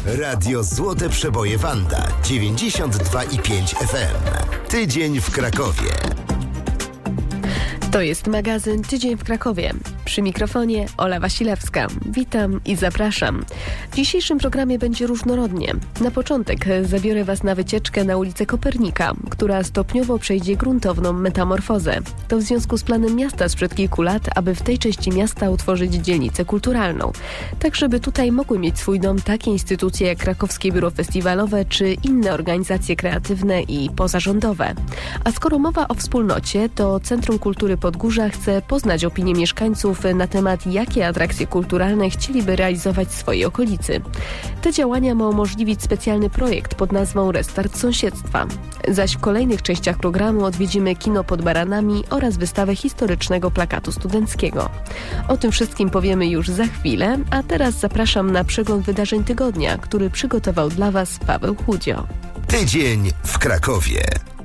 Radio Złote Przeboje Wanda 92,5 FM. Tydzień w Krakowie. To jest magazyn Tydzień w Krakowie. Przy mikrofonie Ola Wasilewska. Witam i zapraszam. W dzisiejszym programie będzie różnorodnie. Na początek zabiorę Was na wycieczkę na ulicę Kopernika, która stopniowo przejdzie gruntowną metamorfozę. To w związku z planem miasta sprzed kilku lat, aby w tej części miasta utworzyć dzielnicę kulturalną. Tak, żeby tutaj mogły mieć swój dom takie instytucje jak Krakowskie Biuro Festiwalowe czy inne organizacje kreatywne i pozarządowe. A skoro mowa o wspólnocie, to Centrum Kultury Podgórza chce poznać opinię mieszkańców na temat, jakie atrakcje kulturalne chcieliby realizować w swojej okolicy. Te działania ma umożliwić specjalny projekt pod nazwą Restart Sąsiedztwa. Zaś w kolejnych częściach programu odwiedzimy kino pod Baranami oraz wystawę historycznego plakatu studenckiego. O tym wszystkim powiemy już za chwilę, a teraz zapraszam na przegląd wydarzeń tygodnia, który przygotował dla Was Paweł Chudzio. Tydzień w Krakowie.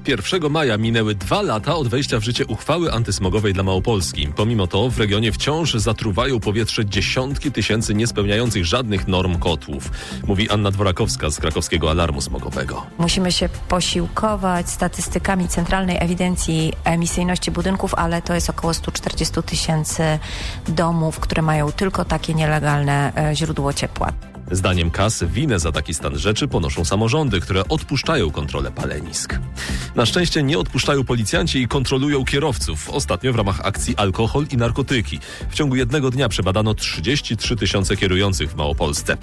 1 maja minęły 2 lata od wejścia w życie uchwały antysmogowej dla Małopolski. Pomimo to w regionie wciąż zatruwają powietrze dziesiątki tysięcy niespełniających żadnych norm kotłów. Mówi Anna Dworakowska z Krakowskiego Alarmu Smogowego. Musimy się posiłkować statystykami Centralnej Ewidencji Emisyjności Budynków, ale to jest około 140 tysięcy domów, które mają tylko takie nielegalne źródło ciepła. Zdaniem KAS winę za taki stan rzeczy ponoszą samorządy, które odpuszczają kontrolę palenisk. Na szczęście nie odpuszczają policjanci i kontrolują kierowców. Ostatnio w ramach akcji Alkohol i narkotyki. W ciągu jednego dnia przebadano 33 tysiące kierujących w Małopolsce.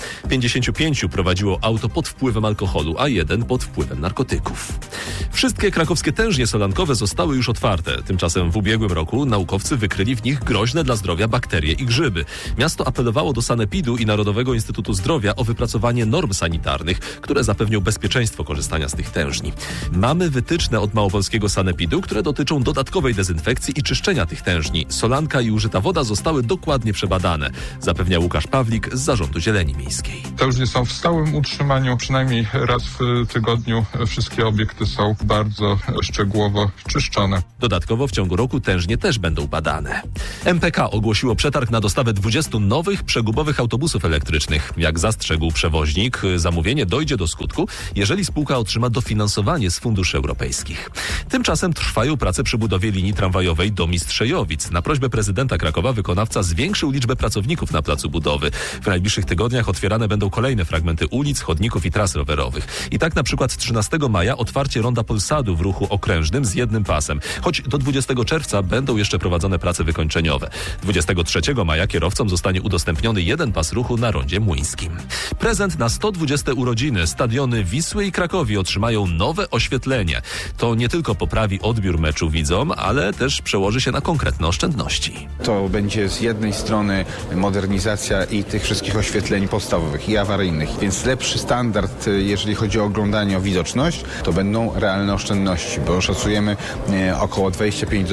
55 prowadziło auto pod wpływem alkoholu, a 1 pod wpływem narkotyków. Wszystkie krakowskie tężnie solankowe zostały już otwarte. Tymczasem w ubiegłym roku naukowcy wykryli w nich groźne dla zdrowia bakterie i grzyby. Miasto apelowało do Sanepidu i Narodowego Instytutu Zdrowia o wypracowanie norm sanitarnych, które zapewnią bezpieczeństwo korzystania z tych tężni. Mamy wytyczne od małopolskiego Sanepidu, które dotyczą dodatkowej dezynfekcji i czyszczenia tych tężni. Solanka i użyta woda zostały dokładnie przebadane, zapewnia Łukasz Pawlik z Zarządu Zieleni Miejskiej. Tężnie są w stałym utrzymaniu, przynajmniej raz w tygodniu wszystkie obiekty są bardzo szczegółowo czyszczone. Dodatkowo w ciągu roku tężnie też będą badane. MPK ogłosiło przetarg na dostawę 20 nowych przegubowych autobusów elektrycznych. Jak zastrzegł przewoźnik, zamówienie dojdzie do skutku, jeżeli spółka otrzyma dofinansowanie z funduszy europejskich. Tymczasem trwają prace przy budowie linii tramwajowej do Mistrzejowic. Na prośbę prezydenta Krakowa wykonawca zwiększył liczbę pracowników na placu budowy. W najbliższych tygodniach otwierane będą kolejne fragmenty ulic, chodników i tras rowerowych. I tak na przykład 13 maja otwarcie ronda Polsadu w ruchu okrężnym z jednym pasem. Choć do 20 czerwca będą jeszcze prowadzone prace wykończeniowe. 23 maja kierowcom zostanie udostępniony jeden pas ruchu na rondzie Młyńskim. Prezent na 120 urodziny. Stadiony Wisły i Krakowi otrzymają nowe oświetlenie. To nie tylko poprawi odbiór meczu widzom, ale też przełoży się na konkretne oszczędności. To będzie z jednej strony modernizacja i tych wszystkich oświetleń podstawowych i awaryjnych, więc lepszy standard, jeżeli chodzi o oglądanie, o widoczność, to będą realne oszczędności, bo szacujemy około 25 do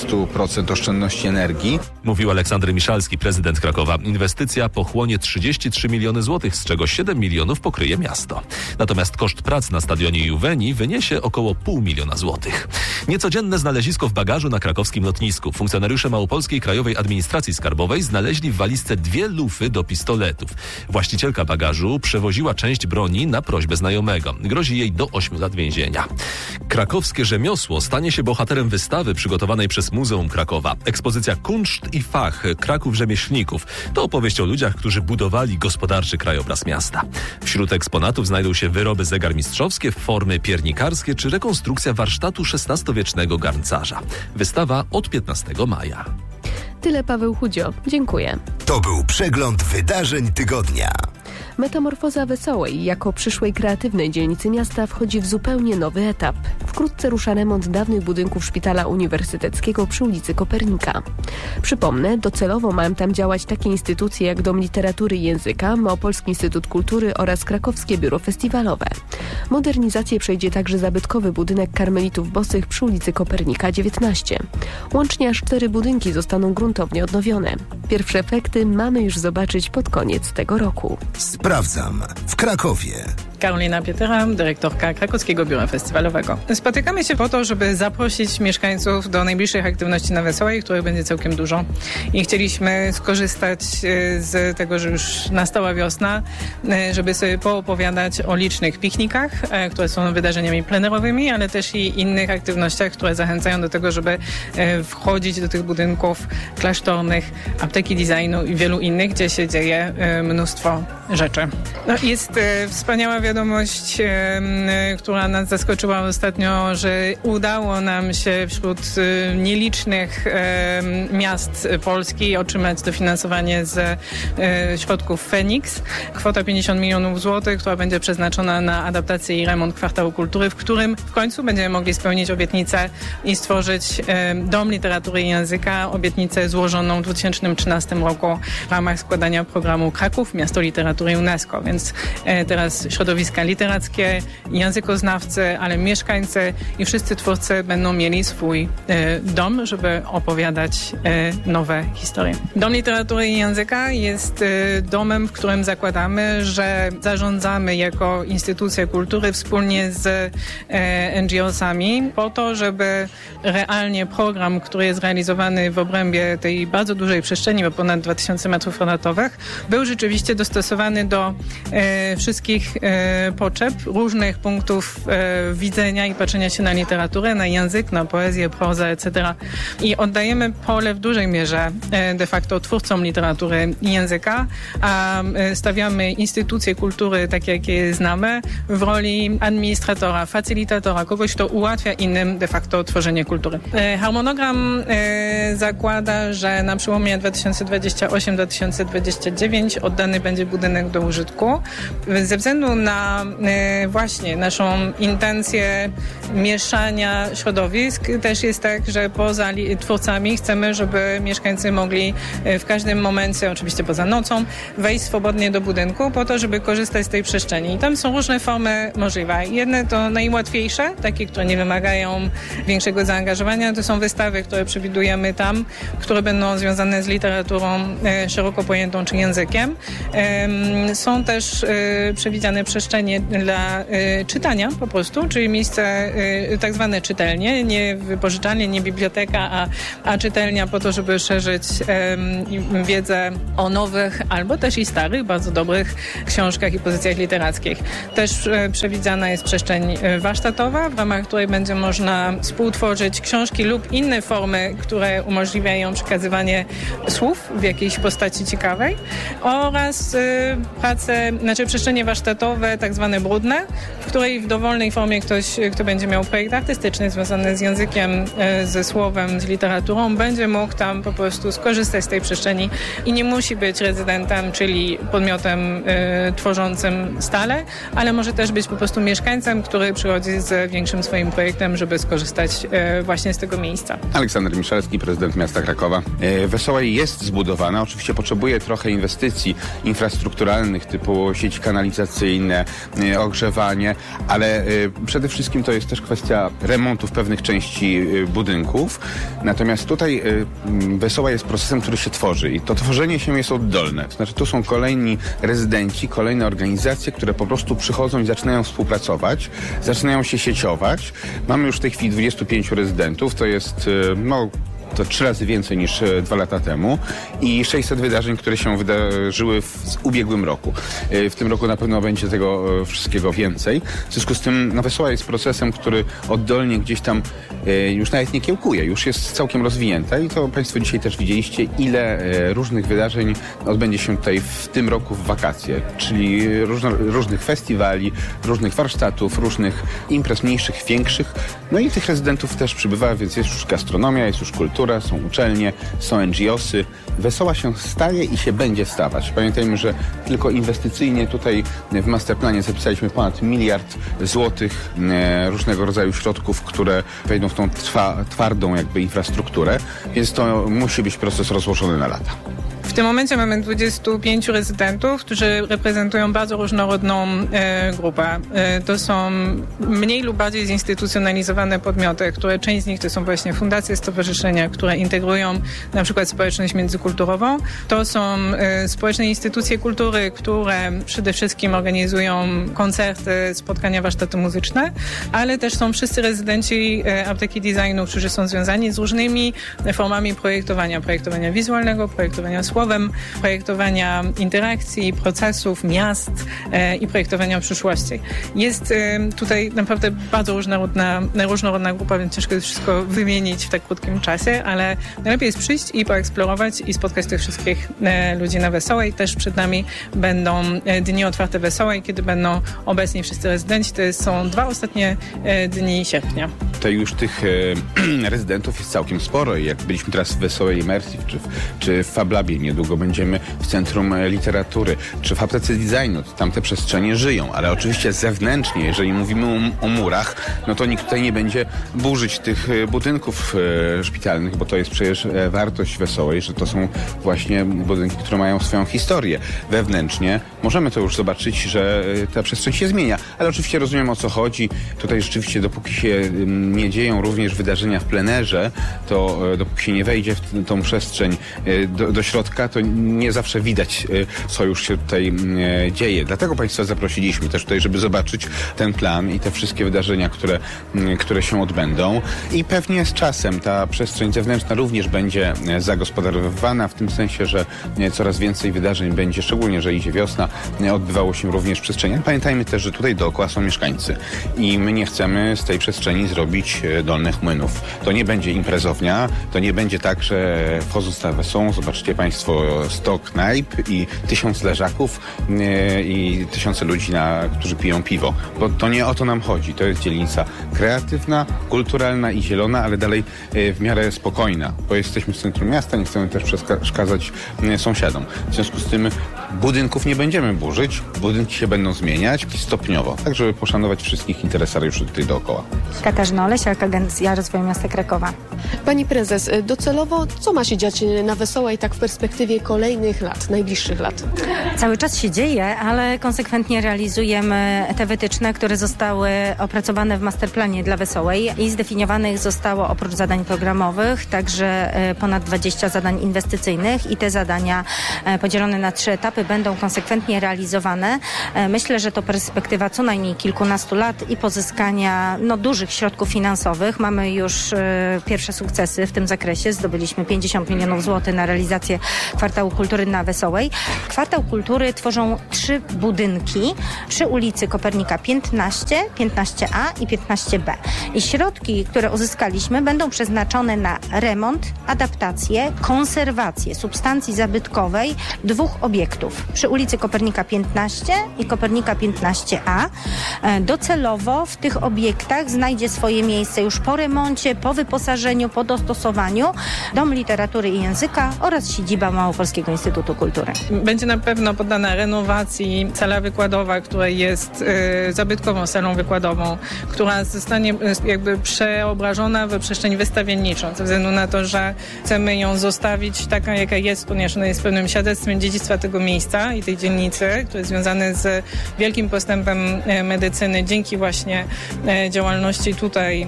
30% oszczędności energii. Mówił Aleksander Miszalski, prezydent Krakowa. Inwestycja pochłonie 33 miliony złotych, z czego 7 milionów pokryje miasto. Natomiast koszt prac na stadionie Juweni wyniesie około 500 000 złotych. Niecodzienne znalezisko w bagażu na krakowskim lotnisku. Funkcjonariusze Małopolskiej Krajowej Administracji Skarbowej znaleźli w walizce 2 lufy do pistoletów. Właścicielka bagażu przewoziła część broni na prośbę znajomego. Grozi jej do 8 lat więzienia. Krakowskie rzemiosło stanie się bohaterem wystawy przygotowanej przez Muzeum Krakowa. Ekspozycja Kunszt i Fach Kraków Rzemieślników to opowieść o ludziach, którzy budowali gospodarczy krajobraz miasta. Wśród eksponatów znajdą się wyroby zegarmistrzowskie, formy piernikarskie czy rekonstrukcja warsztatu XVI-wiecznego garncarza. Wystawa od 15 maja. Tyle Paweł Chudzio. Dziękuję. To był przegląd wydarzeń tygodnia. Metamorfoza Wesołej jako przyszłej kreatywnej dzielnicy miasta wchodzi w zupełnie nowy etap. Wkrótce rusza remont dawnych budynków Szpitala Uniwersyteckiego przy ulicy Kopernika. Przypomnę, docelowo mają tam działać takie instytucje jak Dom Literatury i Języka, Małopolski Instytut Kultury oraz Krakowskie Biuro Festiwalowe. Modernizację przejdzie także zabytkowy budynek Karmelitów Bosych przy ulicy Kopernika 19. Łącznie aż 4 budynki zostaną gruntownie odnowione. Pierwsze efekty mamy już zobaczyć pod koniec tego roku. Sprawdzam w Krakowie. Karolina Pietera, dyrektorka Krakowskiego Biura Festiwalowego. Spotykamy się po to, żeby zaprosić mieszkańców do najbliższych aktywności na Wesołej, których będzie całkiem dużo. I chcieliśmy skorzystać z tego, że już nastała wiosna, żeby sobie poopowiadać o licznych piknikach, które są wydarzeniami plenerowymi, ale też i innych aktywnościach, które zachęcają do tego, żeby wchodzić do tych budynków klasztornych, apteki designu i wielu innych, gdzie się dzieje mnóstwo rzeczy. No, jest wspaniała wiadomość, która nas zaskoczyła ostatnio, że udało nam się wśród nielicznych miast Polski otrzymać dofinansowanie z środków Feniks. Kwota 50 milionów złotych, która będzie przeznaczona na adaptację i remont Kwartału Kultury, w którym w końcu będziemy mogli spełnić obietnicę i stworzyć Dom Literatury i Języka, obietnicę złożoną w 2013 roku w ramach składania programu Kraków, Miasto Literatury UNESCO. Więc teraz środowiska literackie, językoznawcy, ale mieszkańcy i wszyscy twórcy będą mieli swój dom, żeby opowiadać nowe historie. Dom Literatury i Języka jest domem, w którym zakładamy, że zarządzamy jako instytucja kultury wspólnie z NGO-sami po to, żeby realnie program, który jest realizowany w obrębie tej bardzo dużej przestrzeni, bo ponad 2000 m2, był rzeczywiście dostosowany do wszystkich potrzeb, różnych punktów widzenia i patrzenia się na literaturę, na język, na poezję, prozę, etc. I oddajemy pole w dużej mierze de facto twórcom literatury i języka, a stawiamy instytucje kultury, takie jakie je znamy, w roli administratora, facylitatora, kogoś, kto ułatwia innym de facto tworzenie kultury. Harmonogram zakłada, że na przełomie 2028-2029 oddany będzie budynek do użytku. Ze względu na właśnie naszą intencję mieszania środowisk też jest tak, że poza twórcami chcemy, żeby mieszkańcy mogli w każdym momencie, oczywiście poza nocą, wejść swobodnie do budynku po to, żeby korzystać z tej przestrzeni. I tam są różne formy możliwe. Jedne to najłatwiejsze, takie, które nie wymagają większego zaangażowania, to są wystawy, które przewidujemy tam, które będą związane z literaturą szeroko pojętą czy językiem. Są też przewidziane przestrzenie dla czytania po prostu, czyli miejsce tak zwane czytelnie, nie wypożyczalnie, nie biblioteka, a czytelnia po to, żeby szerzyć wiedzę o nowych albo też i starych, bardzo dobrych książkach i pozycjach literackich. Też przewidziana jest przestrzeń warsztatowa, w ramach której będzie można współtworzyć książki lub inne formy, które umożliwiają przekazywanie słów w jakiejś postaci ciekawej oraz przestrzenie warsztatowe, tak zwane brudne, w której w dowolnej formie ktoś, kto będzie miał projekt artystyczny związany z językiem, ze słowem, z literaturą, będzie mógł tam po prostu skorzystać z tej przestrzeni i nie musi być rezydentem, czyli podmiotem tworzącym stale, ale może też być po prostu mieszkańcem, który przychodzi z większym swoim projektem, żeby skorzystać właśnie z tego miejsca. Aleksander Miszalski, prezydent miasta Krakowa. Wesołej jest zbudowana, oczywiście potrzebuje trochę inwestycji infrastrukturalnych typu sieci kanalizacyjne, ogrzewanie, ale przede wszystkim to jest też kwestia remontów pewnych części budynków. Natomiast tutaj Wesoła jest procesem, który się tworzy i to tworzenie się jest oddolne. To znaczy tu są kolejni rezydenci, kolejne organizacje, które po prostu przychodzą i zaczynają współpracować, zaczynają się sieciować. Mamy już w tej chwili 25 rezydentów, to jest to 3 razy więcej niż 2 lata temu i 600 wydarzeń, które się wydarzyły w ubiegłym roku. W tym roku na pewno będzie tego wszystkiego więcej. W związku z tym Wesoła jest procesem, który oddolnie gdzieś tam już nawet nie kiełkuje, już jest całkiem rozwinięta i to Państwo dzisiaj też widzieliście, ile różnych wydarzeń odbędzie się tutaj w tym roku w wakacje, czyli różnych festiwali, różnych warsztatów, różnych imprez mniejszych, większych. No i tych rezydentów też przybywa, więc jest już gastronomia, jest już kultura, są uczelnie, są NGO-sy. Wesoła się staje i się będzie stawać. Pamiętajmy, że tylko inwestycyjnie tutaj w masterplanie zapisaliśmy ponad 1 miliard złotych różnego rodzaju środków, które wejdą w tą twardą jakby infrastrukturę, więc to musi być proces rozłożony na lata. W tym momencie mamy 25 rezydentów, którzy reprezentują bardzo różnorodną grupę. To są mniej lub bardziej zinstytucjonalizowane podmioty, które część z nich to są właśnie fundacje, stowarzyszenia, które integrują na przykład społeczność międzykulturową. To są społeczne instytucje kultury, które przede wszystkim organizują koncerty, spotkania, warsztaty muzyczne, ale też są wszyscy rezydenci Apteki Designu, którzy są związani z różnymi formami projektowania wizualnego, projektowania słowem, projektowania interakcji, procesów, miast i projektowania przyszłości. Jest tutaj naprawdę bardzo różnorodna grupa, więc ciężko jest wszystko wymienić w tak krótkim czasie, ale najlepiej jest przyjść i poeksplorować i spotkać tych wszystkich ludzi na Wesołej. Też przed nami będą dni otwarte Wesołej, kiedy będą obecni wszyscy rezydenci. To są 2 ostatnie dni sierpnia. Tutaj już tych rezydentów jest całkiem sporo i jak byliśmy teraz w Wesołej Immersive czy w Fab Labie, niedługo będziemy w Centrum Literatury, czy w Aptece Designu, to tam te przestrzenie żyją, ale oczywiście zewnętrznie, jeżeli mówimy o murach, no to nikt tutaj nie będzie burzyć tych budynków szpitalnych, bo to jest przecież wartość Wesołej, że to są właśnie budynki, które mają swoją historię. Wewnętrznie możemy to już zobaczyć, że ta przestrzeń się zmienia, ale oczywiście rozumiem, o co chodzi. Tutaj rzeczywiście dopóki się nie dzieją również wydarzenia w plenerze, to dopóki się nie wejdzie w tą przestrzeń do środka, to nie zawsze widać, co już się tutaj dzieje. Dlatego Państwa zaprosiliśmy też tutaj, żeby zobaczyć ten plan i te wszystkie wydarzenia, które się odbędą. I pewnie z czasem ta przestrzeń zewnętrzna również będzie zagospodarowywana, w tym sensie, że coraz więcej wydarzeń będzie, szczególnie, że idzie wiosna, odbywało się również w przestrzeni. Pamiętajmy też, że tutaj dookoła są mieszkańcy i my nie chcemy z tej przestrzeni zrobić dolnych młynów. To nie będzie imprezownia, to nie będzie tak, że pozostałe są, zobaczcie Państwo, 100 knajp i 1000 leżaków i tysiące ludzi, którzy piją piwo, bo to nie o to nam chodzi. To jest dzielnica kreatywna, kulturalna i zielona, ale dalej w miarę spokojna, bo jesteśmy w centrum miasta, nie chcemy też przeszkadzać sąsiadom. W związku z tym budynków nie będziemy burzyć, budynki się będą zmieniać stopniowo, tak żeby poszanować wszystkich interesariuszy tutaj dookoła. Katarzyna Olesiak, Agencja Rozwoju Miasta Krakowa. Pani prezes, docelowo co ma się dziać na Wesołej tak w perspektywie kolejnych lat, najbliższych lat? Cały czas się dzieje, ale konsekwentnie realizujemy te wytyczne, które zostały opracowane w masterplanie dla Wesołej i zdefiniowanych zostało oprócz zadań programowych także ponad 20 zadań inwestycyjnych i te zadania podzielone na 3 etapy będą konsekwentnie realizowane. Myślę, że to perspektywa co najmniej kilkunastu lat i pozyskania dużych środków finansowych. Mamy już pierwsze sukcesy w tym zakresie. Zdobyliśmy 50 milionów złotych na realizację Kwartału Kultury na Wesołej. Kwartał Kultury tworzą 3 budynki przy ulicy Kopernika 15, 15A i 15B. I środki, które uzyskaliśmy, będą przeznaczone na remont, adaptację, konserwację substancji zabytkowej 2 obiektów. Przy ulicy Kopernika 15 i Kopernika 15A. Docelowo w tych obiektach znajdzie swoje miejsce już po remoncie, po wyposażeniu, po dostosowaniu Dom Literatury i Języka oraz siedziba Małopolskiego Instytutu Kultury. Będzie na pewno poddana renowacji sala wykładowa, która jest zabytkową salą wykładową, która zostanie jakby przeobrażona w przestrzeń wystawienniczą, ze względu na to, że chcemy ją zostawić taka, jaka jest, ponieważ ona jest pewnym świadectwem dziedzictwa tego miejsca i tej dzielnicy, który jest związany z wielkim postępem medycyny dzięki właśnie działalności tutaj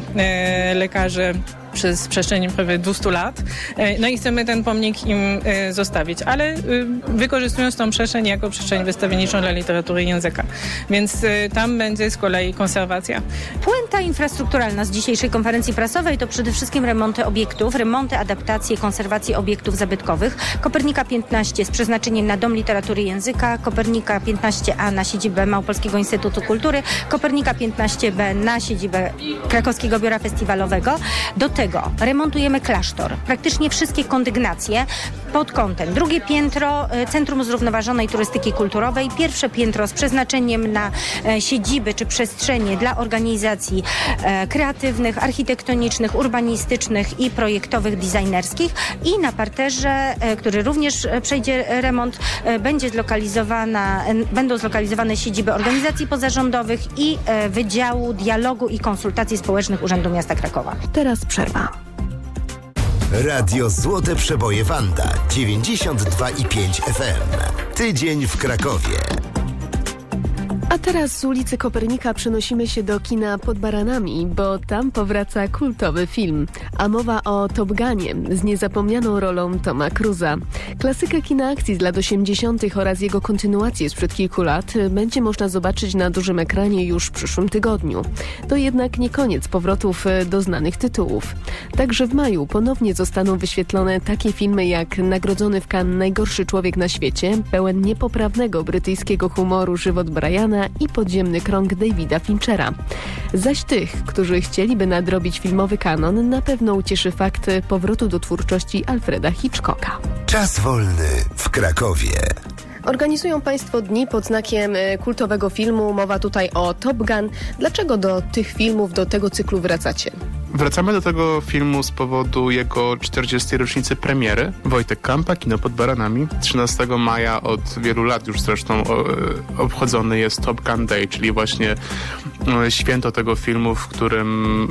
lekarzy przez przestrzeń prawie 200 lat. No i chcemy ten pomnik im zostawić, ale wykorzystując tą przestrzeń jako przestrzeń wystawienniczą dla literatury i języka. Więc tam będzie z kolei konserwacja. Puenta infrastrukturalna z dzisiejszej konferencji prasowej to przede wszystkim remonty obiektów, remonty, adaptacje, konserwacje obiektów zabytkowych. Kopernika 15 z przeznaczeniem na Dom Literatury i Języka, Kopernika 15A na siedzibę Małopolskiego Instytutu Kultury, Kopernika 15B na siedzibę Krakowskiego Biura Festiwalowego. Do tego remontujemy klasztor, praktycznie wszystkie kondygnacje pod kątem. Drugie piętro Centrum Zrównoważonej Turystyki Kulturowej, pierwsze piętro z przeznaczeniem na siedziby czy przestrzenie dla organizacji kreatywnych, architектonicznych, urbanistycznych i projektowych, designerskich i na parterze, który również przejdzie remont, będą zlokalizowane siedziby organizacji pozarządowych i Wydziału Dialogu i Konsultacji Społecznych Urzędu Miasta Krakowa. Teraz przerwa. Radio Złote Przeboje Wanda 92,5 FM. Tydzień w Krakowie. A teraz z ulicy Kopernika przenosimy się do kina Pod Baranami, bo tam powraca kultowy film. A mowa o Top Gunie z niezapomnianą rolą Toma Cruza. Klasykę kina akcji z lat 80. oraz jego kontynuację sprzed kilku lat będzie można zobaczyć na dużym ekranie już w przyszłym tygodniu. To jednak nie koniec powrotów do znanych tytułów. Także w maju ponownie zostaną wyświetlone takie filmy jak nagrodzony w Cannes Najgorszy człowiek na świecie, pełen niepoprawnego brytyjskiego humoru Żywot Briana i Podziemny krąg Davida Finchera. Zaś tych, którzy chcieliby nadrobić filmowy kanon, na pewno ucieszy fakt powrotu do twórczości Alfreda Hitchcocka. Czas wolny w Krakowie. Organizują Państwo dni pod znakiem kultowego filmu. Mowa tutaj o Top Gun. Dlaczego do tych filmów, do tego cyklu wracacie? Wracamy do tego filmu z powodu jego 40. rocznicy premiery. Wojtek Kampa, Kino Pod Baranami. 13 maja od wielu lat już zresztą obchodzony jest Top Gun Day, czyli właśnie święto tego filmu, w którym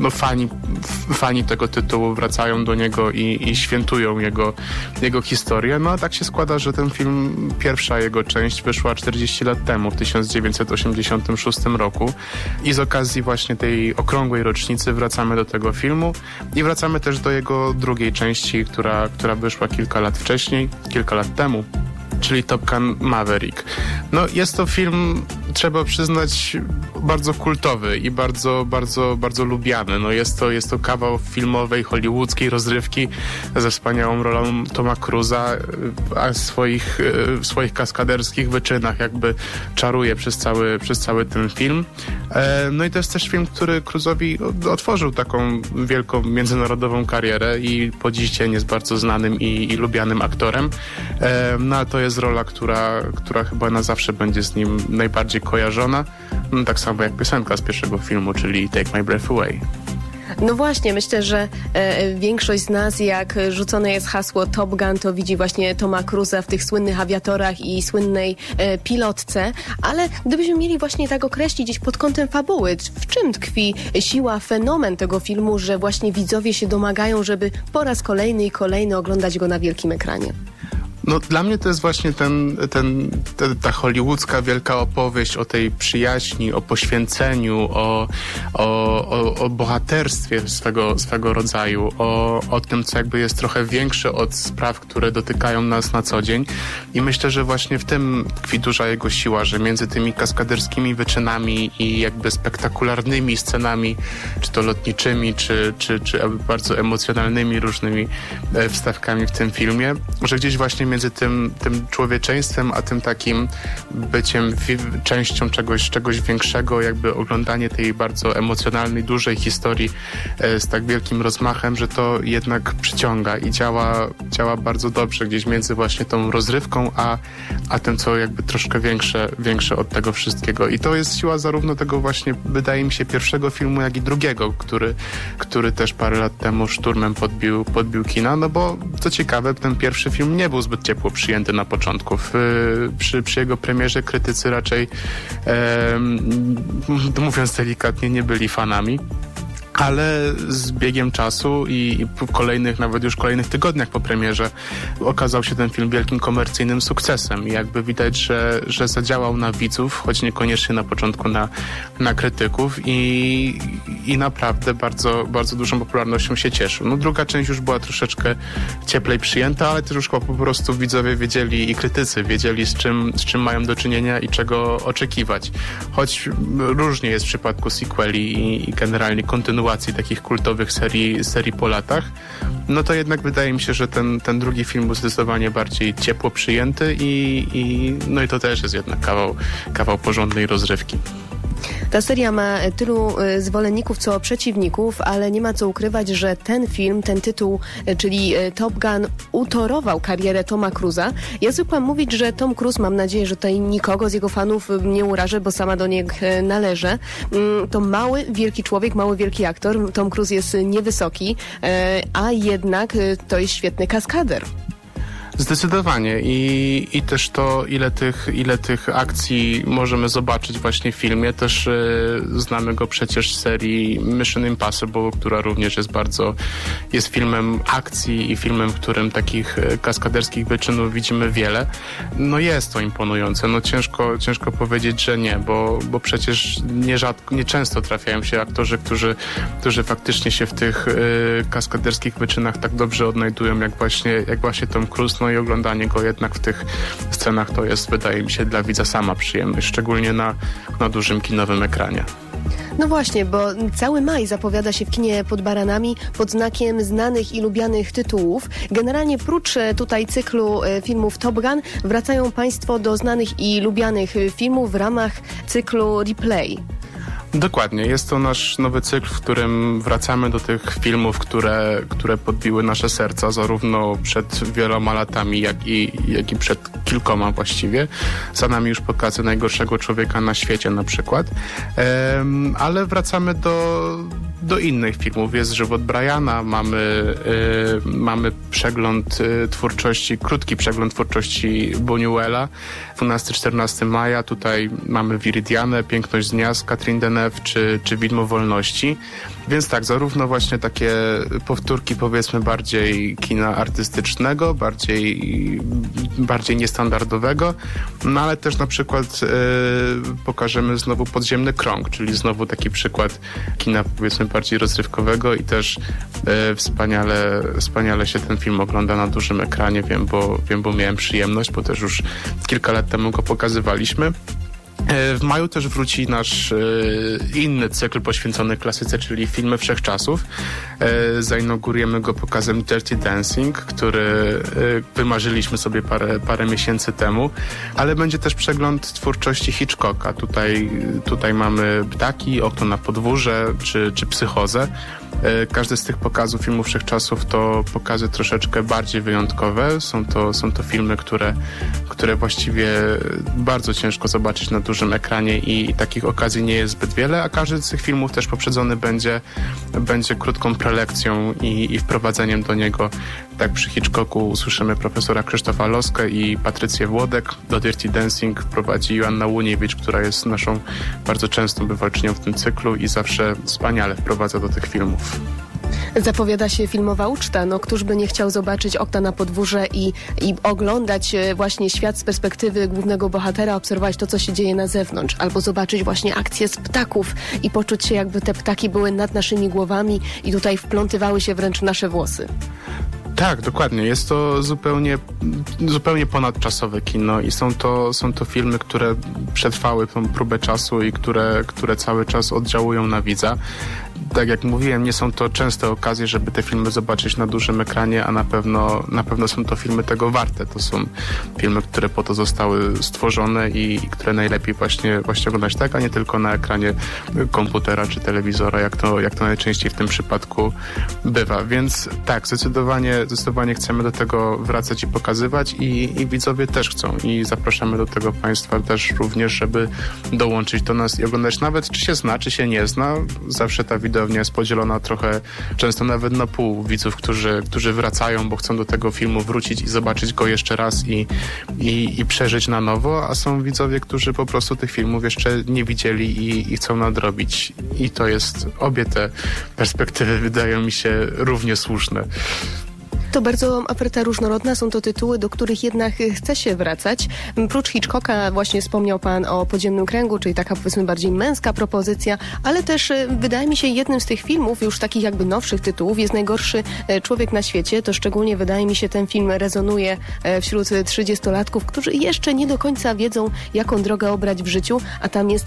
fani tego tytułu wracają do niego i świętują jego historię. No a tak się składa, że ten film, pierwsza jego część wyszła 40 lat temu, w 1986 roku i z okazji właśnie tej okrągłej rocznicy wracamy do tego filmu i wracamy też do jego drugiej części, która wyszła kilka lat temu, czyli Top Gun Maverick. No jest to film, trzeba przyznać, bardzo kultowy i bardzo, bardzo, bardzo lubiany. No jest to kawał filmowej, hollywoodzkiej rozrywki ze wspaniałą rolą Toma Cruza, a w swoich kaskaderskich wyczynach jakby czaruje przez cały ten film. No i to jest też film, który Cruzowi otworzył taką wielką międzynarodową karierę i po dziś dzień jest bardzo znanym i lubianym aktorem. No a to jest rola, która chyba na zawsze będzie z nim najbardziej kojarzona. No, tak samo jak piosenka z pierwszego filmu, czyli Take My Breath Away. No właśnie, myślę, że większość z nas, jak rzucone jest hasło Top Gun, to widzi właśnie Toma Cruza w tych słynnych awiatorach i słynnej pilotce, ale gdybyśmy mieli właśnie tak określić gdzieś pod kątem fabuły, w czym tkwi siła, fenomen tego filmu, że właśnie widzowie się domagają, żeby po raz kolejny i kolejny oglądać go na wielkim ekranie? No dla mnie to jest właśnie ta hollywoodzka wielka opowieść o tej przyjaźni, o poświęceniu, o bohaterstwie swego rodzaju, o tym, co jakby jest trochę większe od spraw, które dotykają nas na co dzień. I myślę, że właśnie w tym tkwi duża jego siła, że między tymi kaskaderskimi wyczynami i jakby spektakularnymi scenami, czy to lotniczymi, czy bardzo emocjonalnymi różnymi wstawkami w tym filmie, że gdzieś właśnie między tym człowieczeństwem, a tym takim byciem częścią czegoś większego, jakby oglądanie tej bardzo emocjonalnej, dużej historii z tak wielkim rozmachem, że to jednak przyciąga i działa bardzo dobrze gdzieś między właśnie tą rozrywką, a tym, co jakby troszkę większe od tego wszystkiego. I to jest siła zarówno tego właśnie, wydaje mi się, pierwszego filmu, jak i drugiego, który też parę lat temu szturmem podbił kina, no bo co ciekawe, ten pierwszy film nie był zbyt ciepło przyjęty na początku. Przy jego premierze krytycy raczej, mówiąc delikatnie, nie byli fanami. Ale z biegiem czasu i nawet już kolejnych tygodniach po premierze okazał się ten film wielkim komercyjnym sukcesem. I jakby widać, że zadziałał na widzów, choć niekoniecznie na początku na krytyków i naprawdę bardzo, bardzo dużą popularnością się cieszył. No druga część już była troszeczkę cieplej przyjęta, ale też już po prostu widzowie wiedzieli i krytycy wiedzieli, z czym mają do czynienia i czego oczekiwać. Choć różnie jest w przypadku sequeli i generalnie kontynuacji takich kultowych serii po latach, no to jednak wydaje mi się, że ten drugi film był zdecydowanie bardziej ciepło przyjęty i to też jest jednak kawał porządnej rozrywki. Ta seria ma tylu zwolenników, co przeciwników, ale nie ma co ukrywać, że ten film, ten tytuł, czyli Top Gun, utorował karierę Toma Cruza. Ja zwykłam mówić, że Tom Cruise, mam nadzieję, że tutaj nikogo z jego fanów nie urażę, bo sama do niego należę. To mały, wielki człowiek, mały, wielki aktor. Tom Cruise jest niewysoki, a jednak to jest świetny kaskader. Zdecydowanie i też to, ile tych akcji możemy zobaczyć właśnie w filmie. Też znamy go przecież z serii Mission Impossible, która również jest filmem akcji i filmem, w którym takich kaskaderskich wyczynów widzimy wiele. No jest to imponujące. No ciężko powiedzieć, że nie, bo przecież nieczęsto trafiają się aktorzy, którzy faktycznie się w tych kaskaderskich wyczynach tak dobrze odnajdują, jak właśnie Tom Cruise. No i oglądanie go jednak w tych scenach to jest, wydaje mi się, dla widza sama przyjemność, szczególnie na dużym kinowym ekranie. No właśnie, bo cały maj zapowiada się w kinie Pod baranami pod znakiem znanych i lubianych tytułów. Generalnie prócz tutaj cyklu filmów Top Gun wracają Państwo do znanych i lubianych filmów w ramach cyklu Replay. Dokładnie. Jest to nasz nowy cykl, w którym wracamy do tych filmów, które podbiły nasze serca, zarówno przed wieloma latami, jak i przed kilkoma właściwie. Za nami już pokazy Najgorszego człowieka na świecie na przykład. Ale wracamy do innych filmów. Jest Żywot Briana, mamy przegląd twórczości, krótki przegląd twórczości Buñuela, 12-14 maja. Tutaj mamy Viridianę, Piękność dnia z Catherine Deneuve, czy Widmo wolności. Więc tak, zarówno właśnie takie powtórki, powiedzmy, bardziej kina artystycznego, bardziej niestandardowego, no ale też na przykład pokażemy znowu Podziemny krąg, czyli znowu taki przykład kina, powiedzmy, bardziej rozrywkowego i też wspaniale się ten film ogląda na dużym ekranie. Wiem, bo miałem przyjemność, bo też już kilka lat temu go pokazywaliśmy. W maju też wróci nasz inny cykl poświęcony klasyce, czyli Filmy Wszechczasów. Zainaugurujemy go pokazem Dirty Dancing, który wymarzyliśmy sobie parę miesięcy temu, ale będzie też przegląd twórczości Hitchcocka. Tutaj mamy Ptaki, Okno na podwórze czy Psychozę. Każdy z tych pokazów Filmów Wszechczasów to pokazy troszeczkę bardziej wyjątkowe. Są to filmy, które właściwie bardzo ciężko zobaczyć na dużym ekranie i takich okazji nie jest zbyt wiele, a każdy z tych filmów też poprzedzony będzie krótką prelekcją i wprowadzeniem do niego. Tak przy Hitchcocku usłyszymy profesora Krzysztofa Loskę i Patrycję Włodek. Do Dirty Dancing prowadzi Joanna Łuniewicz, która jest naszą bardzo częstą bywalczynią w tym cyklu i zawsze wspaniale wprowadza do tych filmów. Zapowiada się filmowa uczta. No, któż by nie chciał zobaczyć Okna na podwórze i oglądać właśnie świat z perspektywy głównego bohatera, obserwować to, co się dzieje na zewnątrz, albo zobaczyć właśnie akcje z ptaków i poczuć się, jakby te ptaki były nad naszymi głowami i tutaj wplątywały się wręcz w nasze włosy. Tak, dokładnie. Jest to zupełnie ponadczasowe kino i są to filmy, które przetrwały tą próbę czasu i które cały czas oddziałują na widza. Tak jak mówiłem, nie są to częste okazje, żeby te filmy zobaczyć na dużym ekranie, a na pewno są to filmy tego warte. To są filmy, które po to zostały stworzone i które najlepiej właśnie oglądać tak, a nie tylko na ekranie komputera czy telewizora, jak to najczęściej w tym przypadku bywa. Więc tak, zdecydowanie chcemy do tego wracać i pokazywać i widzowie też chcą i zapraszamy do tego Państwa też również, żeby dołączyć do nas i oglądać, nawet czy się zna, czy się nie zna. Zawsze ta widownia jest podzielona trochę, często nawet na pół widzów, którzy wracają, bo chcą do tego filmu wrócić i zobaczyć go jeszcze raz i przeżyć na nowo, a są widzowie, którzy po prostu tych filmów jeszcze nie widzieli i chcą nadrobić. I to jest, obie te perspektywy wydają mi się równie słuszne. To bardzo oferta różnorodna, są to tytuły, do których jednak chce się wracać. Prócz Hitchcocka właśnie wspomniał Pan o Podziemnym kręgu, czyli taka, powiedzmy, bardziej męska propozycja, ale też wydaje mi się jednym z tych filmów, już takich jakby nowszych tytułów, jest Najgorszy człowiek na świecie. To szczególnie, wydaje mi się, ten film rezonuje wśród 30-latków, którzy jeszcze nie do końca wiedzą, jaką drogę obrać w życiu, a tam jest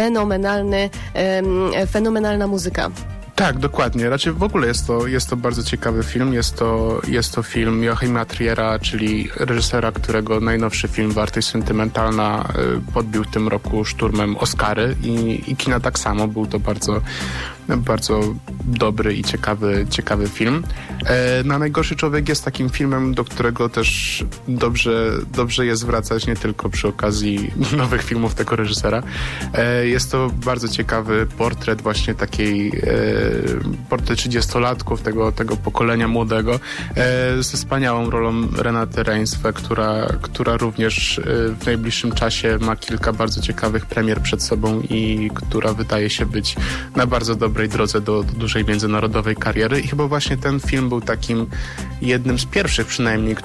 fenomenalna muzyka. Tak, dokładnie. Raczej w ogóle jest to bardzo ciekawy film. Jest to film Joachima Triera, czyli reżysera, którego najnowszy film Wartość sentymentalna podbił w tym roku szturmem Oscary i kina tak samo. Był to bardzo Bardzo dobry i ciekawy film. Na Najgorszy człowiek jest takim filmem, do którego też dobrze jest wracać, nie tylko przy okazji nowych filmów tego reżysera. Jest to bardzo ciekawy portret właśnie portret 30-latków, tego pokolenia młodego, ze wspaniałą rolą Renaty Reinsve, która również w najbliższym czasie ma kilka bardzo ciekawych premier przed sobą i która wydaje się być na bardzo dobrej drodze do dużej międzynarodowej kariery. I chyba właśnie ten film był takim jednym z pierwszych przynajmniej,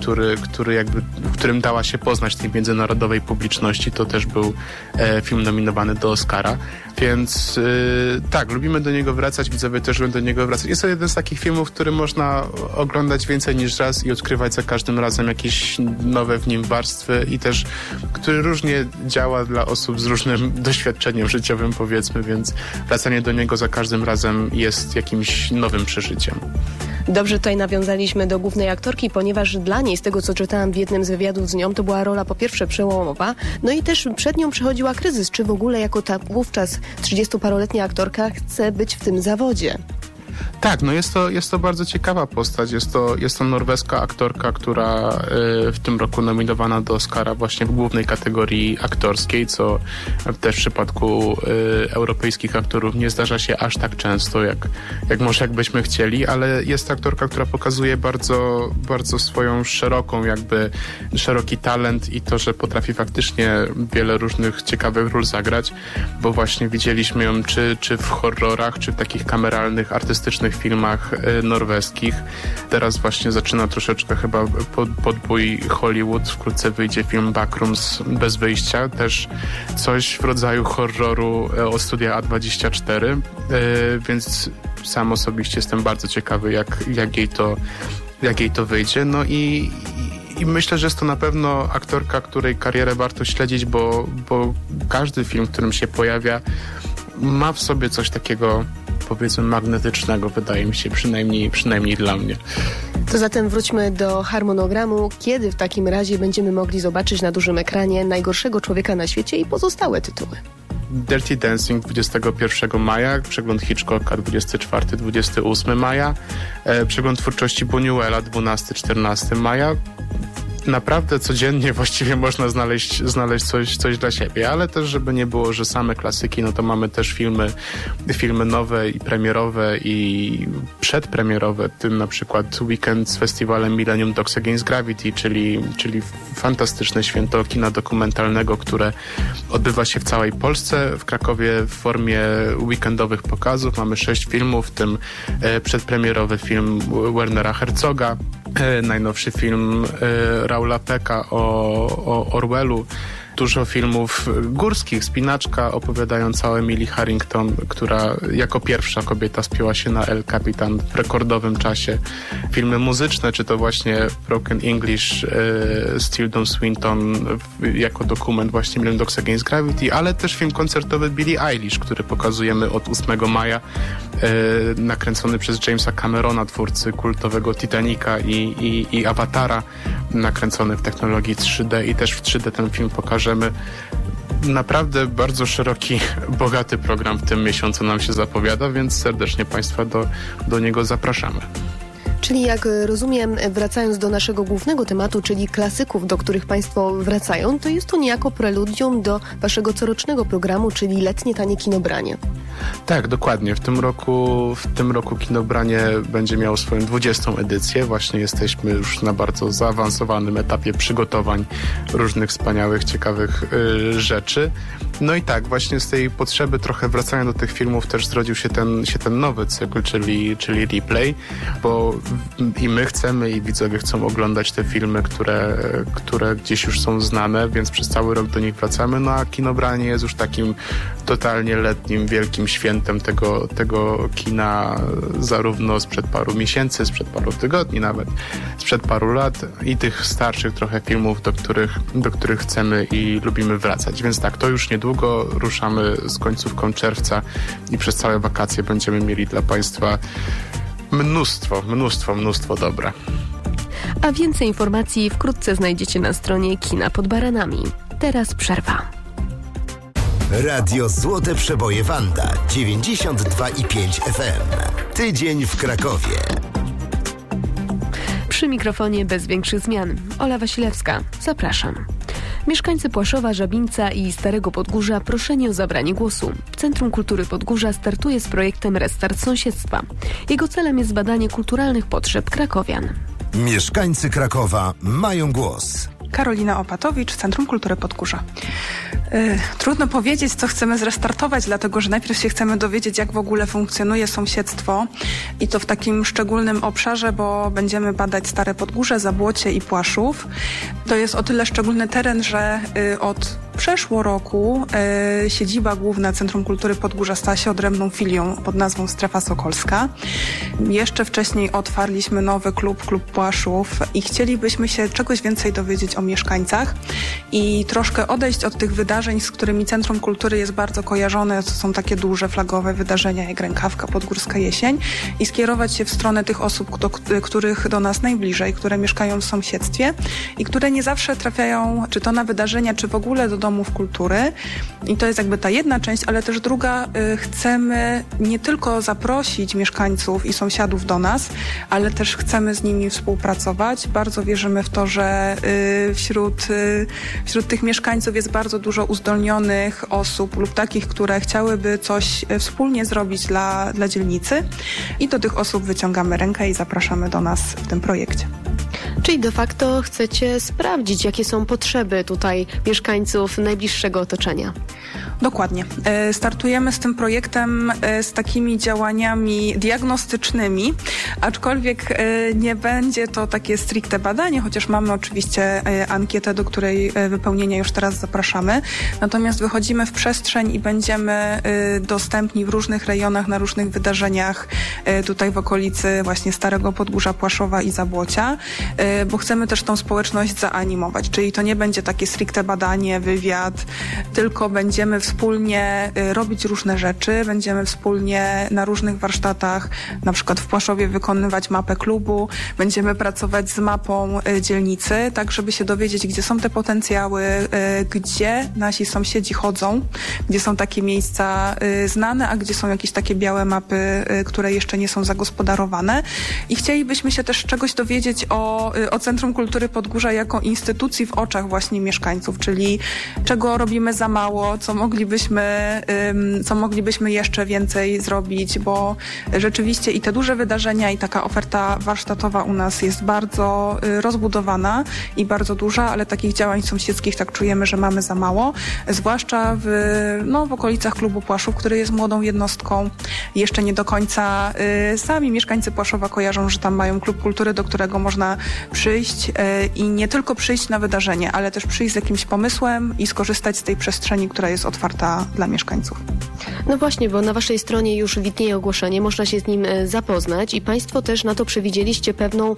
w którym dała się poznać tej międzynarodowej publiczności. To też był film nominowany do Oscara. Więc tak, lubimy do niego wracać, widzowie też lubią do niego wracać. Jest to jeden z takich filmów, który można oglądać więcej niż raz i odkrywać za każdym razem jakieś nowe w nim warstwy i też, który różnie działa dla osób z różnym doświadczeniem życiowym, powiedzmy, więc wracanie do niego za każdym razem jest jakimś nowym przeżyciem. Dobrze, tutaj nawiązaliśmy do głównej aktorki, ponieważ dla niej, z tego co czytałam w jednym z wywiadów z nią, to była rola po pierwsze przełomowa, no i też przed nią przechodziła kryzys. Czy w ogóle jako ta wówczas 30-paroletnia aktorka chce być w tym zawodzie? Tak, no jest to bardzo ciekawa postać. Jest to norweska aktorka, która w tym roku nominowana do Oscara właśnie w głównej kategorii aktorskiej, co też w przypadku europejskich aktorów nie zdarza się aż tak często, jak może jakbyśmy chcieli, ale jest to aktorka, która pokazuje bardzo, bardzo swoją szeroki talent i to, że potrafi faktycznie wiele różnych ciekawych ról zagrać, bo właśnie widzieliśmy ją czy w horrorach, czy w takich kameralnych, artystycznych filmach norweskich. Teraz właśnie zaczyna troszeczkę chyba podbój Hollywood. Wkrótce wyjdzie film Backrooms bez wyjścia. Też coś w rodzaju horroru od studia A24. Więc sam osobiście jestem bardzo ciekawy, jak jej to wyjdzie. No i myślę, że jest to na pewno aktorka, której karierę warto śledzić, bo każdy film, w którym się pojawia, ma w sobie coś takiego, powiedzmy, magnetycznego, wydaje mi się, przynajmniej dla mnie. To zatem wróćmy do harmonogramu. Kiedy w takim razie będziemy mogli zobaczyć na dużym ekranie Najgorszego człowieka na świecie i pozostałe tytuły? Dirty Dancing 21 maja, przegląd Hitchcocka 24-28 maja, przegląd twórczości Buñuela 12-14 maja. Naprawdę codziennie właściwie można znaleźć coś dla siebie, ale też, żeby nie było, że same klasyki, no to mamy też filmy nowe i premierowe i przedpremierowe, tym na przykład weekend z festiwalem Millennium Dogs Against Gravity, czyli fantastyczne święto kina dokumentalnego, które odbywa się w całej Polsce, w Krakowie w formie weekendowych pokazów. Mamy 6 filmów, w tym przedpremierowy film Wernera Herzoga, najnowszy film Raula Pecka o Orwellu, dużo filmów górskich, Spinaczka opowiadająca o Emily Harrington, która jako pierwsza kobieta spięła się na El Capitan w rekordowym czasie. Filmy muzyczne, czy to właśnie Broken English z Tildą Swinton jako dokument właśnie Millennium Dogs Against Gravity, ale też film koncertowy Billie Eilish, który pokazujemy od 8 maja, nakręcony przez Jamesa Camerona, twórcy kultowego Titanica i Awatara, nakręcony w technologii 3D i też w 3D ten film pokażemy. Naprawdę bardzo szeroki, bogaty program w tym miesiącu nam się zapowiada, więc serdecznie Państwa do niego zapraszamy. Czyli jak rozumiem, wracając do naszego głównego tematu, czyli klasyków, do których Państwo wracają, to jest to niejako preludium do Waszego corocznego programu, czyli Letnie Tanie Kinobranie. Tak, dokładnie. W tym roku Kinobranie będzie miało swoją 20. edycję. Właśnie jesteśmy już na bardzo zaawansowanym etapie przygotowań różnych wspaniałych, ciekawych rzeczy. No i tak, właśnie z tej potrzeby trochę wracania do tych filmów też zrodził się ten nowy cykl, czyli replay, bo i my chcemy, i widzowie chcą oglądać te filmy, które gdzieś już są znane, więc przez cały rok do nich wracamy, no a Kinobranie jest już takim totalnie letnim, wielkim świętem tego kina, zarówno sprzed paru miesięcy, sprzed paru tygodni nawet, sprzed paru lat i tych starszych trochę filmów, do których chcemy i lubimy wracać. Więc tak, to już niedługo ruszamy z końcówką czerwca i przez całe wakacje będziemy mieli dla Państwa mnóstwo dobra. A więcej informacji wkrótce znajdziecie na stronie Kina pod Baranami. Teraz przerwa. Radio Złote Przeboje Wanda 92,5 FM. Tydzień w Krakowie. Przy mikrofonie bez większych zmian. Ola Wasilewska. Zapraszam. Mieszkańcy Płaszowa, Żabińca i Starego Podgórza proszeni o zabranie głosu. Centrum Kultury Podgórza startuje z projektem Restart Sąsiedztwa. Jego celem jest badanie kulturalnych potrzeb krakowian. Mieszkańcy Krakowa mają głos. Karolina Opatowicz, Centrum Kultury Podgórza. Trudno powiedzieć, co chcemy zrestartować, dlatego że najpierw się chcemy dowiedzieć, jak w ogóle funkcjonuje sąsiedztwo i to w takim szczególnym obszarze, bo będziemy badać Stare Podgórze, Zabłocie i Płaszów. To jest o tyle szczególny teren, że od przeszło roku siedziba główna Centrum Kultury Podgórza stała się odrębną filią pod nazwą Strefa Sokolska. Jeszcze wcześniej otwarliśmy nowy Klub Płaszów i chcielibyśmy się czegoś więcej dowiedzieć o mieszkańcach i troszkę odejść od tych wydarzeń, z którymi Centrum Kultury jest bardzo kojarzone, to są takie duże flagowe wydarzenia jak Rękawka, Podgórska Jesień i skierować się w stronę tych osób, których do nas najbliżej, które mieszkają w sąsiedztwie i które nie zawsze trafiają czy to na wydarzenia, czy w ogóle do domów kultury. I to jest jakby ta jedna część, ale też druga, chcemy nie tylko zaprosić mieszkańców i sąsiadów do nas, ale też chcemy z nimi współpracować. Bardzo wierzymy w to, że wśród tych mieszkańców jest bardzo dużo uzdolnionych osób lub takich, które chciałyby coś wspólnie zrobić dla dzielnicy i do tych osób wyciągamy rękę i zapraszamy do nas w tym projekcie. Czyli de facto chcecie sprawdzić, jakie są potrzeby tutaj mieszkańców najbliższego otoczenia. Dokładnie. Startujemy z tym projektem z takimi działaniami diagnostycznymi, aczkolwiek nie będzie to takie stricte badanie, chociaż mamy oczywiście ankietę, do której wypełnienia już teraz zapraszamy. Natomiast wychodzimy w przestrzeń i będziemy dostępni w różnych rejonach, na różnych wydarzeniach tutaj w okolicy właśnie Starego Podgórza, Płaszowa i Zabłocia, bo chcemy też tą społeczność zaanimować. Czyli to nie będzie takie stricte badanie, wywiad, tylko będziemy wspólnie robić różne rzeczy, będziemy wspólnie na różnych warsztatach, na przykład w Płaszowie wykonywać mapę klubu, będziemy pracować z mapą dzielnicy, tak żeby się dowiedzieć, gdzie są te potencjały, gdzie nasi sąsiedzi chodzą, gdzie są takie miejsca znane, a gdzie są jakieś takie białe mapy, które jeszcze nie są zagospodarowane. I chcielibyśmy się też czegoś dowiedzieć o Centrum Kultury Podgórza jako instytucji w oczach właśnie mieszkańców, czyli czego robimy za mało, co moglibyśmy jeszcze więcej zrobić, bo rzeczywiście i te duże wydarzenia, i taka oferta warsztatowa u nas jest bardzo rozbudowana i bardzo duża, ale takich działań sąsiedzkich tak czujemy, że mamy za mało, zwłaszcza w okolicach Klubu Płaszów, który jest młodą jednostką. Jeszcze nie do końca sami mieszkańcy Płaszowa kojarzą, że tam mają klub kultury, do którego można przyjść i nie tylko przyjść na wydarzenie, ale też przyjść z jakimś pomysłem i skorzystać z tej przestrzeni, która jest otwarta dla mieszkańców. No właśnie, bo na waszej stronie już widnieje ogłoszenie, można się z nim zapoznać i państwo też na to przewidzieliście pewną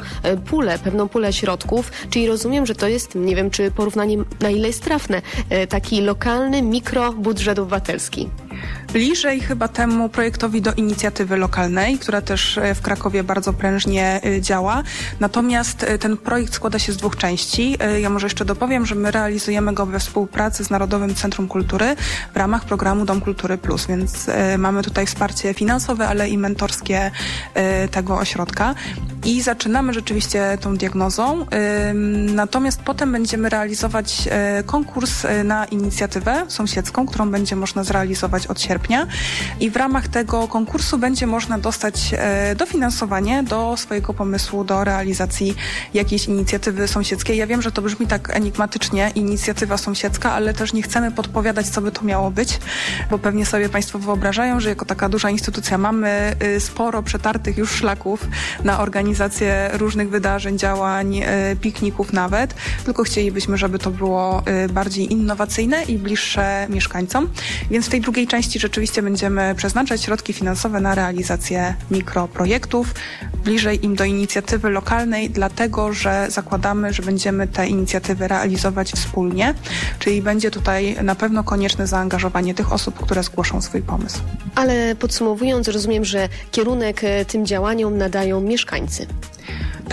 pulę środków, czyli rozumiem, że to jest, nie wiem, czy porównanie na ile jest trafne, taki lokalny mikrobudżet obywatelski. Bliżej chyba temu projektowi do inicjatywy lokalnej, która też w Krakowie bardzo prężnie działa. Natomiast ten projekt składa się z dwóch części. Ja może jeszcze dopowiem, że my realizujemy go we współpracy z Narodowym Centrum Kultury w ramach programu Dom Kultury Plus, więc mamy tutaj wsparcie finansowe, ale i mentorskie tego ośrodka. I zaczynamy rzeczywiście tą diagnozą. Natomiast potem będziemy realizować konkurs na inicjatywę sąsiedzką, którą będzie można zrealizować od sierpnia. I w ramach tego konkursu będzie można dostać dofinansowanie do swojego pomysłu, do realizacji jakiejś inicjatywy sąsiedzkiej. Ja wiem, że to brzmi tak enigmatycznie, inicjatywa sąsiedzka, ale też nie chcemy podpowiadać, co by to miało być, bo pewnie sobie państwo wyobrażają, że jako taka duża instytucja mamy sporo przetartych już szlaków na organizację różnych wydarzeń, działań, pikników nawet, tylko chcielibyśmy, żeby to było bardziej innowacyjne i bliższe mieszkańcom. Więc w tej drugiej części rzeczywiście będziemy przeznaczać środki finansowe na realizację mikroprojektów, bliżej im do inicjatywy lokalnej, dlatego że zakładamy, że będziemy te inicjatywy realizować wspólnie, czyli będzie tutaj na pewno konieczne zaangażowanie tych osób, które zgłoszą swój pomysł. Ale podsumowując, rozumiem, że kierunek tym działaniom nadają mieszkańcy. Tak.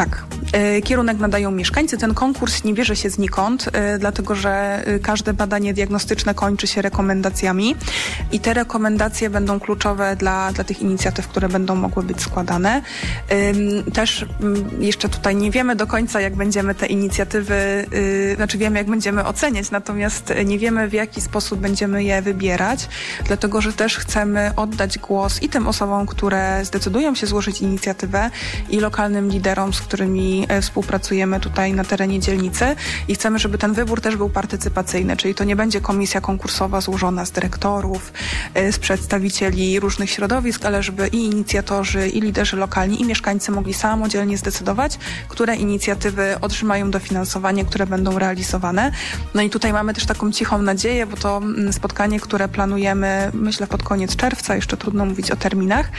Kierunek nadają mieszkańcy. Ten konkurs nie bierze się znikąd, dlatego że każde badanie diagnostyczne kończy się rekomendacjami i te rekomendacje będą kluczowe dla tych inicjatyw, które będą mogły być składane. Też jeszcze tutaj nie wiemy do końca, jak będziemy te inicjatywy, wiemy, jak będziemy oceniać, natomiast nie wiemy, w jaki sposób będziemy je wybierać, dlatego że też chcemy oddać głos i tym osobom, które zdecydują się złożyć inicjatywę, i lokalnym liderom, z którymi współpracujemy tutaj na terenie dzielnicy, i chcemy, żeby ten wybór też był partycypacyjny, czyli to nie będzie komisja konkursowa złożona z dyrektorów, z przedstawicieli różnych środowisk, ale żeby i inicjatorzy, i liderzy lokalni, i mieszkańcy mogli samodzielnie zdecydować, które inicjatywy otrzymają dofinansowanie, które będą realizowane. No i tutaj mamy też taką cichą nadzieję, bo to spotkanie, które planujemy, myślę, pod koniec czerwca, jeszcze trudno mówić o terminach,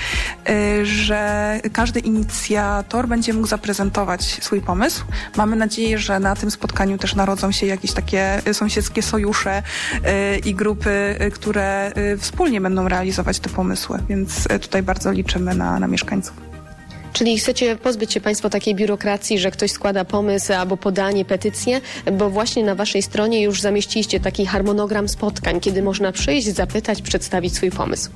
że każdy inicjator będzie mógł zaprezentować swój pomysł. Mamy nadzieję, że na tym spotkaniu też narodzą się jakieś takie sąsiedzkie sojusze i grupy, które wspólnie będą realizować te pomysły, więc tutaj bardzo liczymy na mieszkańców. Czyli chcecie pozbyć się Państwo takiej biurokracji, że ktoś składa pomysł albo podanie, petycję, bo właśnie na Waszej stronie już zamieściliście taki harmonogram spotkań, kiedy można przyjść, zapytać, przedstawić swój pomysł.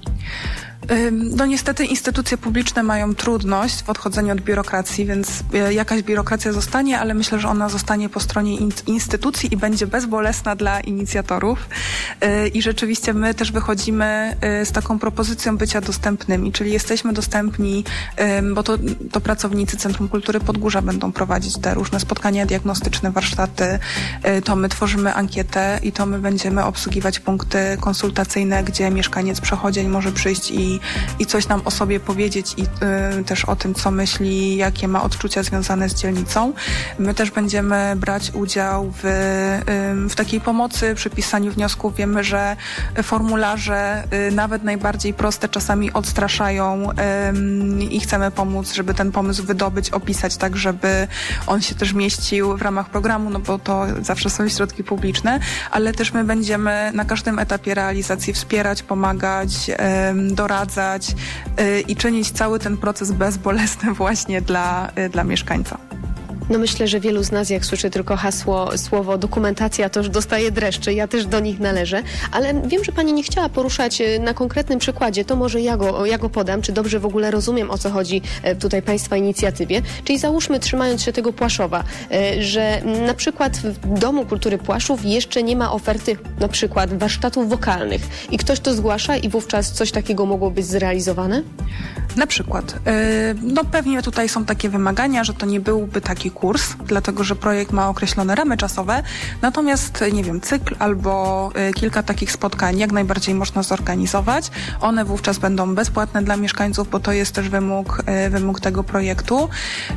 No niestety instytucje publiczne mają trudność w odchodzeniu od biurokracji, więc jakaś biurokracja zostanie, ale myślę, że ona zostanie po stronie instytucji i będzie bezbolesna dla inicjatorów. I rzeczywiście my też wychodzimy z taką propozycją bycia dostępnymi, czyli jesteśmy dostępni, bo to pracownicy Centrum Kultury Podgórza będą prowadzić te różne spotkania diagnostyczne, warsztaty, to my tworzymy ankietę i to my będziemy obsługiwać punkty konsultacyjne, gdzie mieszkaniec przechodzień może przyjść i coś nam o sobie powiedzieć i też o tym, co myśli, jakie ma odczucia związane z dzielnicą. My też będziemy brać udział w takiej pomocy przy pisaniu wniosków. Wiemy, że formularze, nawet najbardziej proste, czasami odstraszają i chcemy pomóc, żeby ten pomysł wydobyć, opisać tak, żeby on się też mieścił w ramach programu, no bo to zawsze są środki publiczne, ale też my będziemy na każdym etapie realizacji wspierać, pomagać, doradzać i czynić cały ten proces bezbolesny właśnie dla mieszkańca. No myślę, że wielu z nas, jak słyszy tylko słowo dokumentacja, to już dostaje dreszczy. Ja też do nich należę, ale wiem, że Pani nie chciała poruszać na konkretnym przykładzie. To może ja go podam, czy dobrze w ogóle rozumiem, o co chodzi tutaj Państwa inicjatywie. Czyli załóżmy, trzymając się tego Płaszowa, że na przykład w Domu Kultury Płaszów jeszcze nie ma oferty na przykład warsztatów wokalnych i ktoś to zgłasza i wówczas coś takiego mogło być zrealizowane? Na przykład. No pewnie tutaj są takie wymagania, że to nie byłby taki kurs, dlatego że projekt ma określone ramy czasowe, natomiast, nie wiem, cykl albo kilka takich spotkań jak najbardziej można zorganizować. One wówczas będą bezpłatne dla mieszkańców, bo to jest też wymóg tego projektu.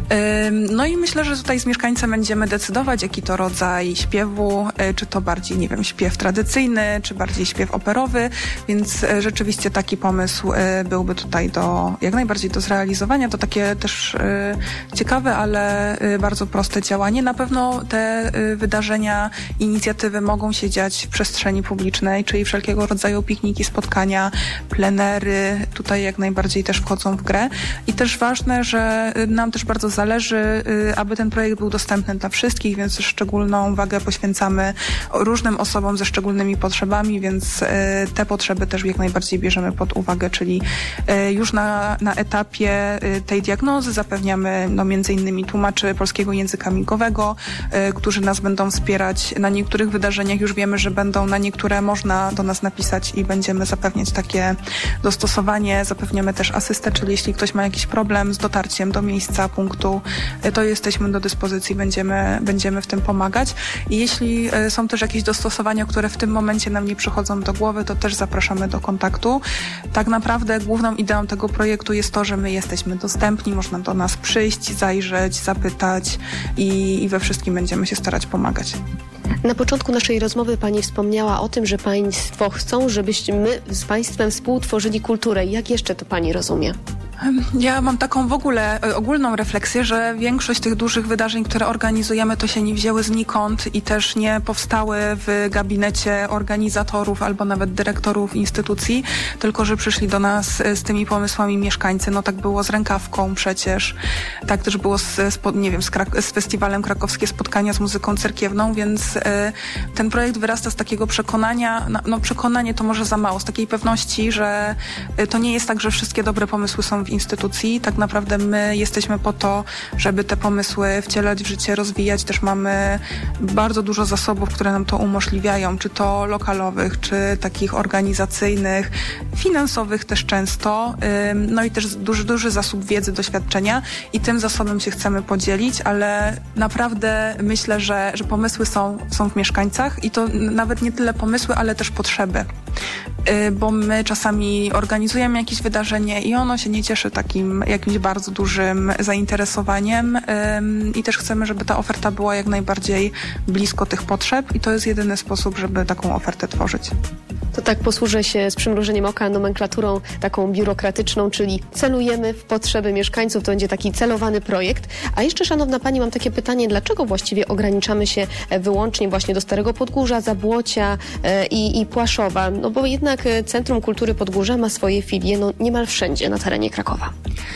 No i myślę, że tutaj z mieszkańcem będziemy decydować, jaki to rodzaj śpiewu, czy to bardziej, nie wiem, śpiew tradycyjny, czy bardziej śpiew operowy, więc rzeczywiście taki pomysł byłby tutaj jak najbardziej do zrealizowania. To takie też ciekawe, ale bardzo proste działanie. Na pewno te wydarzenia, inicjatywy mogą się dziać w przestrzeni publicznej, czyli wszelkiego rodzaju pikniki, spotkania, plenery, tutaj jak najbardziej też wchodzą w grę. I też ważne, że nam też bardzo zależy, aby ten projekt był dostępny dla wszystkich, więc szczególną wagę poświęcamy różnym osobom ze szczególnymi potrzebami, więc te potrzeby też jak najbardziej bierzemy pod uwagę, czyli już na etapie tej diagnozy zapewniamy między innymi tłumaczy polskiego języka migowego, którzy nas będą wspierać na niektórych wydarzeniach. Już wiemy, że będą na niektóre można do nas napisać i będziemy zapewniać takie dostosowanie. Zapewniamy też asystę, czyli jeśli ktoś ma jakiś problem z dotarciem do miejsca, punktu, to jesteśmy do dyspozycji, będziemy w tym pomagać. I jeśli są też jakieś dostosowania, które w tym momencie nam nie przychodzą do głowy, to też zapraszamy do kontaktu. Tak naprawdę główną ideą tego projektu jest to, że my jesteśmy dostępni, można do nas przyjść, zajrzeć, zapytać i we wszystkim będziemy się starać pomagać. Na początku naszej rozmowy Pani wspomniała o tym, że Państwo chcą, żebyśmy z Państwem współtworzyli kulturę. Jak jeszcze to Pani rozumie? Ja mam taką w ogóle ogólną refleksję, że większość tych dużych wydarzeń, które organizujemy, to się nie wzięły znikąd i też nie powstały w gabinecie organizatorów albo nawet dyrektorów instytucji, tylko że przyszli do nas z tymi pomysłami mieszkańcy. No tak było z Rękawką przecież, tak też było z festiwalem Krakowskie Spotkania z muzyką cerkiewną, więc ten projekt wyrasta z takiego przekonania, przekonanie to może za mało, z takiej pewności, że to nie jest tak, że wszystkie dobre pomysły są w instytucji. Tak naprawdę my jesteśmy po to, żeby te pomysły wcielać w życie, rozwijać. Też mamy bardzo dużo zasobów, które nam to umożliwiają, czy to lokalowych, czy takich organizacyjnych, finansowych też często. No i też duży zasób wiedzy, doświadczenia i tym zasobem się chcemy podzielić, ale naprawdę myślę, że pomysły są w mieszkańcach i to nawet nie tyle pomysły, ale też potrzeby. Bo my czasami organizujemy jakieś wydarzenie i ono się nie cieszy takim jakimś bardzo dużym zainteresowaniem i też chcemy, żeby ta oferta była jak najbardziej blisko tych potrzeb i to jest jedyny sposób, żeby taką ofertę tworzyć. To tak posłużę się z przymrużeniem oka nomenklaturą taką biurokratyczną, czyli celujemy w potrzeby mieszkańców, to będzie taki celowany projekt. A jeszcze, szanowna pani, mam takie pytanie, dlaczego właściwie ograniczamy się wyłącznie właśnie do Starego Podgórza, Zabłocia i Płaszowa? No bo jednak Centrum Kultury Podgórza ma swoje filie niemal wszędzie na terenie Krakowa.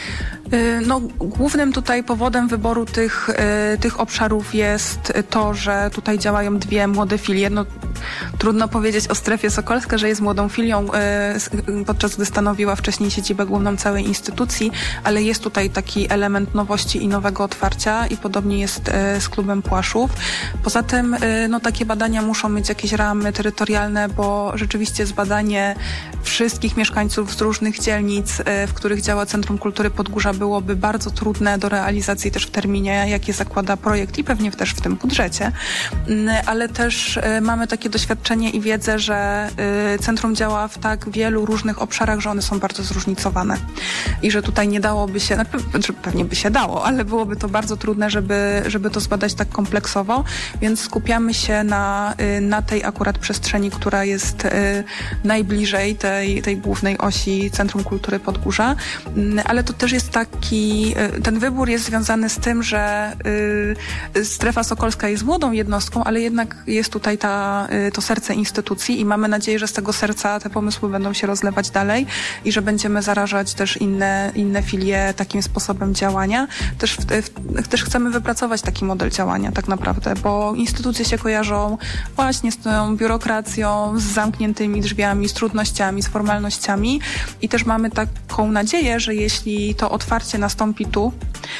Głównym tutaj powodem wyboru tych obszarów jest to, że tutaj działają dwie młode filie. Trudno powiedzieć o Strefie Sokolska, że jest młodą filią, podczas gdy stanowiła wcześniej siedzibę główną całej instytucji, ale jest tutaj taki element nowości i nowego otwarcia i podobnie jest z Klubem Płaszów. Poza tym takie badania muszą mieć jakieś ramy terytorialne, bo rzeczywiście zbadanie wszystkich mieszkańców z różnych dzielnic, w których działa Centrum Kultury Podgórza, byłoby bardzo trudne do realizacji też w terminie, jakie zakłada projekt i pewnie też w tym budżecie. Ale też mamy takie doświadczenie i wiedzę, że centrum działa w tak wielu różnych obszarach, że one są bardzo zróżnicowane. I że tutaj nie dałoby się, pewnie by się dało, ale byłoby to bardzo trudne, żeby to zbadać tak kompleksowo, więc skupiamy się na tej akurat przestrzeni, która jest najbliżej tej głównej osi Centrum Kultury Podgórza. Ale to też jest ten wybór jest związany z tym, że Strefa Sokolska jest młodą jednostką, ale jednak jest tutaj to serce instytucji i mamy nadzieję, że z tego serca te pomysły będą się rozlewać dalej i że będziemy zarażać też inne filie takim sposobem działania. Też chcemy wypracować taki model działania tak naprawdę, bo instytucje się kojarzą właśnie z tą biurokracją, z zamkniętymi drzwiami, z trudnościami, z formalnościami i też mamy taką nadzieję, że jeśli to otwarcie nastąpi tu,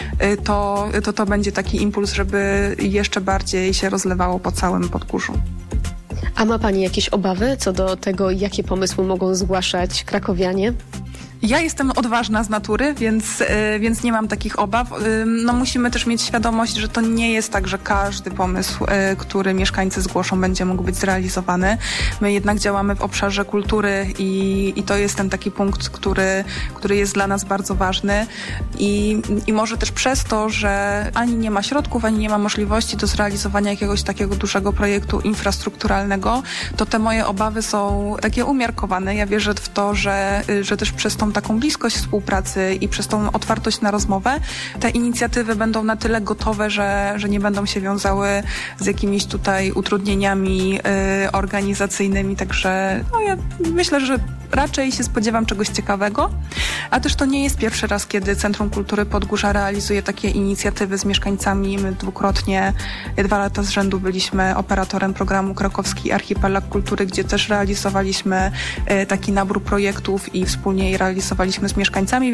to będzie taki impuls, żeby jeszcze bardziej się rozlewało po całym Podgórzu. A ma pani jakieś obawy co do tego, jakie pomysły mogą zgłaszać krakowianie? Ja jestem odważna z natury, więc nie mam takich obaw. Musimy też mieć świadomość, że to nie jest tak, że każdy pomysł, który mieszkańcy zgłoszą, będzie mógł być zrealizowany. My jednak działamy w obszarze kultury i to jest ten taki punkt, który jest dla nas bardzo ważny i może też przez to, że ani nie ma środków, ani nie ma możliwości do zrealizowania jakiegoś takiego dużego projektu infrastrukturalnego, to te moje obawy są takie umiarkowane. Ja wierzę w to, że też przez tą taką bliskość współpracy i przez tą otwartość na rozmowę te inicjatywy będą na tyle gotowe, że nie będą się wiązały z jakimiś tutaj utrudnieniami organizacyjnymi. Także ja myślę, że raczej się spodziewam czegoś ciekawego, a też to nie jest pierwszy raz, kiedy Centrum Kultury Podgórza realizuje takie inicjatywy z mieszkańcami. My dwukrotnie, 2 lata z rzędu byliśmy operatorem programu Krakowski Archipelag Kultury, gdzie też realizowaliśmy taki nabór projektów i wspólnie je realizowaliśmy z mieszkańcami.